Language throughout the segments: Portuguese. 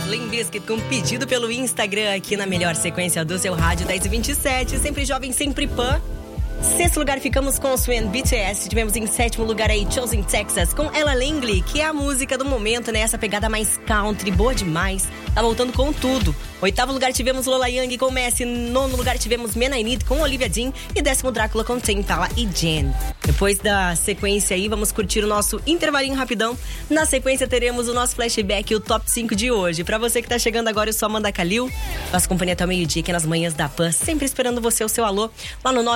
Limp Bizkit com pedido pelo Instagram aqui na melhor sequência do seu rádio 10h27. Sempre jovem, sempre pan. Sexto lugar ficamos com o Swan BTS. Tivemos em sétimo lugar aí Chosen Texas com Ella Langley, que é a música do momento, né? Essa pegada mais country, boa demais. Tá voltando com tudo. Oitavo lugar tivemos Lola Young com Messi. Nono lugar tivemos Men I Need com Olivia Dean. E décimo Drácula com Tame Impala e Jen. Depois da sequência aí, vamos curtir o nosso intervalinho rapidão. Na sequência teremos o nosso flashback, o top 5 de hoje. Pra você que tá chegando agora, eu sou Amanda Calil. Nossa companhia até o meio-dia aqui nas manhãs da PAN. Sempre esperando você, o seu alô, lá no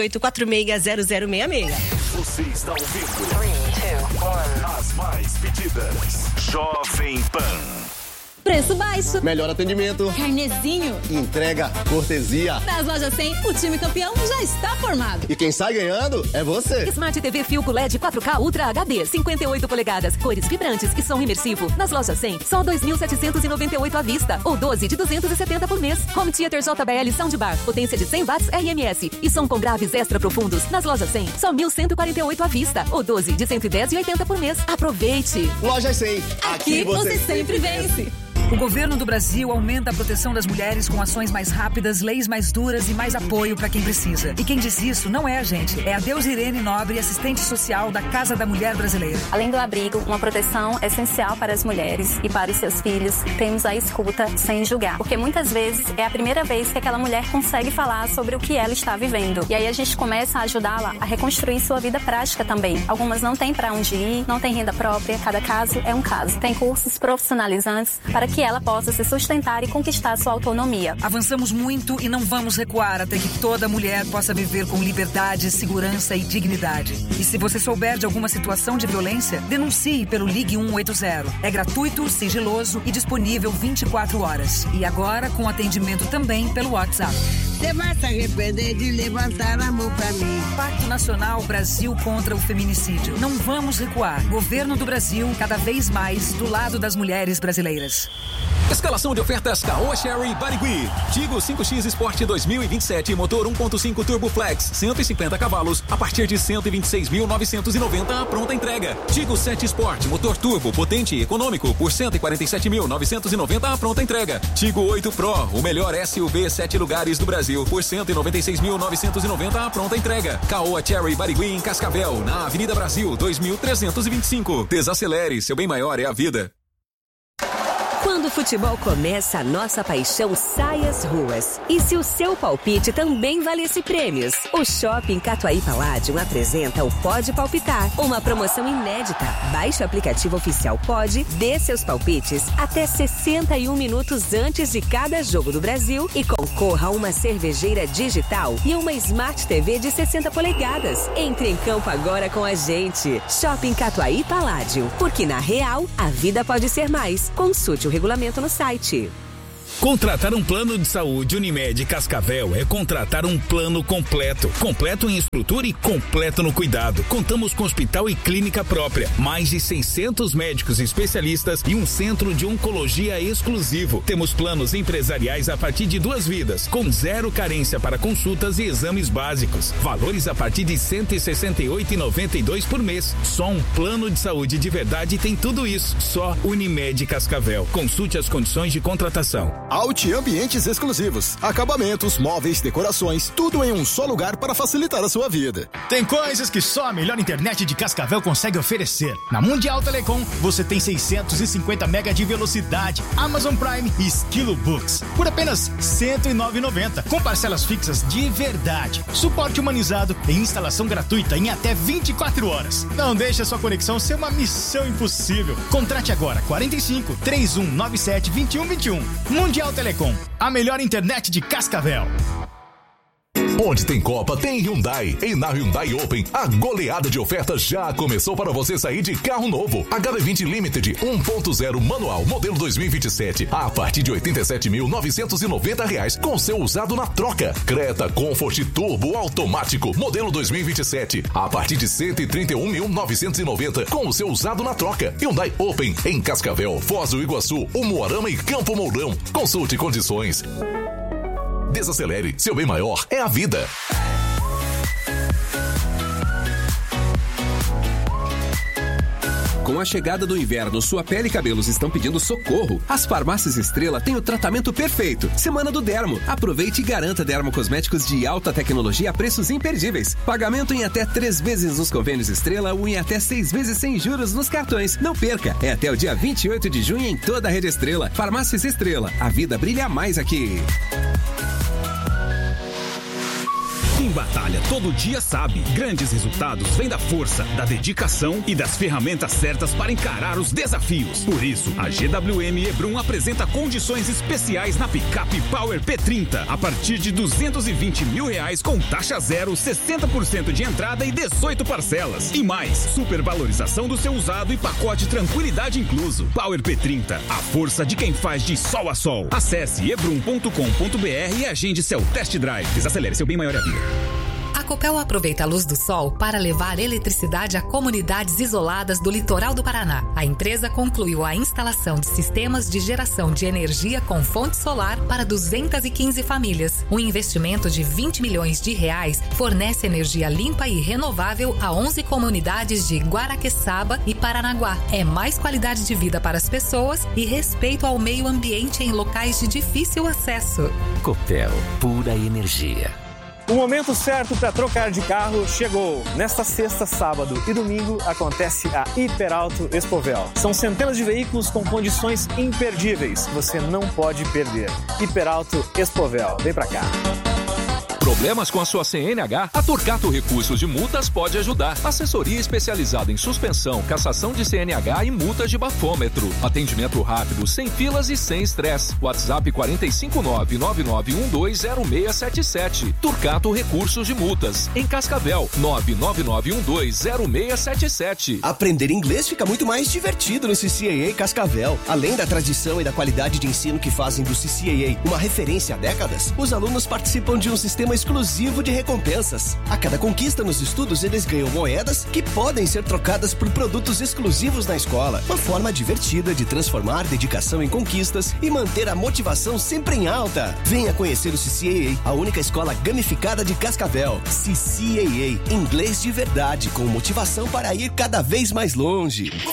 998460066. Você está ouvindo 3, 2, 1. As mais pedidas. Jovem Pan. Preço baixo, melhor atendimento, carnezinho, entrega, cortesia. Das lojas 100, o time campeão já está formado. E quem sai ganhando é você. Smart TV Philco LED 4K Ultra HD, 58 polegadas, cores vibrantes e som imersivo. Nas lojas 100, só 2.798 à vista, ou 12 de 270 por mês. Home Theater JBL Soundbar, potência de 100 watts RMS e som com graves extra profundos. Nas lojas 100, só 1.148 à vista, ou 12 de 110,80 por mês. Aproveite! Lojas 100, aqui você sempre vence. O governo do Brasil aumenta a proteção das mulheres com ações mais rápidas, leis mais duras e mais apoio para quem precisa. E quem diz isso não é a gente, é a Deus Irene Nobre, assistente social da Casa da Mulher Brasileira. Além do abrigo, uma proteção essencial para as mulheres e para os seus filhos, temos a escuta sem julgar. Porque muitas vezes é a primeira vez que aquela mulher consegue falar sobre o que ela está vivendo. E aí a gente começa a ajudá-la a reconstruir sua vida prática também. Algumas não têm para onde ir, não têm renda própria, cada caso é um caso. Tem cursos profissionalizantes para que ela possa se sustentar e conquistar sua autonomia. Avançamos muito e não vamos recuar até que toda mulher possa viver com liberdade, segurança e dignidade. E se você souber de alguma situação de violência, denuncie pelo Ligue 180. É gratuito, sigiloso e disponível 24 horas. E agora com atendimento também pelo WhatsApp. Você vai se arrepender de levantar a mão pra mim. Pacto Nacional Brasil contra o Feminicídio. Não vamos recuar. Governo do Brasil, cada vez mais do lado das mulheres brasileiras. Escalação de ofertas Caoa Chery Barigui. Tigo 5X Sport 2027, motor 1.5 Turbo Flex, 150 cavalos, a partir de 126.990 a pronta entrega. Tigo 7 Sport, motor turbo, potente e econômico, por 147.990 a pronta entrega. Tigo 8 Pro, o melhor SUV 7 lugares do Brasil, por 196.990 a pronta entrega. Caoa Chery Barigui em Cascavel, na Avenida Brasil 2325. Desacelere, seu bem maior é a vida. Quando o futebol começa, a nossa paixão sai às ruas. E se o seu palpite também valesse prêmios? O Shopping Catuaí Palladium apresenta o Pode Palpitar, uma promoção inédita. Baixe o aplicativo oficial Pode, dê seus palpites até 61 minutos antes de cada jogo do Brasil e concorra a uma cervejeira digital e uma Smart TV de 60 polegadas. Entre em campo agora com a gente. Shopping Catuaí Palladium, porque na real, a vida pode ser mais. Consulte o regulamento no site. Contratar um plano de saúde Unimed Cascavel é contratar um plano completo. Completo em estrutura e completo no cuidado. Contamos com hospital e clínica própria, mais de 600 médicos especialistas e um centro de oncologia exclusivo. Temos planos empresariais a partir de 2 vidas, com 0 carência para consultas e exames básicos. Valores a partir de R$ 168,92 por mês. Só um plano de saúde de verdade tem tudo isso. Só Unimed Cascavel. Consulte as condições de contratação. Alt Ambientes Exclusivos. Acabamentos, móveis, decorações, tudo em um só lugar para facilitar a sua vida. Tem coisas que só a melhor internet de Cascavel consegue oferecer. Na Mundial Telecom, você tem 650 mega de velocidade, Amazon Prime e Esquilo Books. Por apenas R$ 109,90. Com parcelas fixas de verdade. Suporte humanizado e instalação gratuita em até 24 horas. Não deixe a sua conexão ser uma missão impossível. Contrate agora 45 3197 2121. Mundial Telecom, a melhor internet de Cascavel. Onde tem Copa, tem Hyundai. E na Hyundai Open, a goleada de ofertas já começou para você sair de carro novo. HB20 Limited 1.0 manual, modelo 2027, a partir de R$ 87.990 com seu usado na troca. Creta Comfort Turbo automático, modelo 2027, a partir de R$ 131.990 com o seu usado na troca. Hyundai Open em Cascavel, Foz do Iguaçu, Umuarama e Campo Mourão. Consulte condições. Desacelere, seu bem maior é a vida. Com a chegada do inverno, sua pele e cabelos estão pedindo socorro? As farmácias Estrela têm o tratamento perfeito. Semana do Dermo. Aproveite e garanta dermocosméticos de alta tecnologia a preços imperdíveis. Pagamento em até 3 vezes nos convênios Estrela ou em até 6 vezes sem juros nos cartões. Não perca! É até o dia 28 de junho em toda a rede Estrela. Farmácias Estrela. A vida brilha mais aqui. Quem batalha todo dia sabe. Grandes resultados vêm da força, da dedicação e das ferramentas certas para encarar os desafios. Por isso, a GWM Hebrum apresenta condições especiais na picape Power P30. A partir de R$220 mil com taxa zero, 60% de entrada e 18 parcelas. E mais, supervalorização do seu usado e pacote tranquilidade incluso. Power P30, a força de quem faz de sol a sol. Acesse hebrum.com.br e agende seu test drive. Desacelere seu bem maior a vida. A Copel aproveita a luz do sol para levar eletricidade a comunidades isoladas do litoral do Paraná. A empresa concluiu a instalação de sistemas de geração de energia com fonte solar para 215 famílias. Um investimento de R$20 milhões fornece energia limpa e renovável a 11 comunidades de Guaraqueçaba e Paranaguá. É mais qualidade de vida para as pessoas e respeito ao meio ambiente em locais de difícil acesso. Copel, pura energia. O momento certo para trocar de carro chegou. Nesta sexta, sábado e domingo acontece a Hiperauto Expovel. São centenas de veículos com condições imperdíveis. Você não pode perder. Hiperauto Expovel. Vem pra cá. Problemas com a sua CNH? A Turcato Recursos de Multas pode ajudar. Assessoria especializada em suspensão, cassação de CNH e multas de bafômetro. Atendimento rápido, sem filas e sem estresse. WhatsApp 459-9912-0677. Turcato Recursos de Multas. Em Cascavel, 99912-0677. Aprender inglês fica muito mais divertido no CCAA Cascavel. Além da tradição e da qualidade de ensino que fazem do CCAA uma referência há décadas, os alunos participam de um sistema exclusivo de recompensas. A cada conquista nos estudos, eles ganham moedas que podem ser trocadas por produtos exclusivos na escola. Uma forma divertida de transformar dedicação em conquistas e manter a motivação sempre em alta. Venha conhecer o CCAA, a única escola gamificada de Cascavel. CCAA, inglês de verdade, com motivação para ir cada vez mais longe.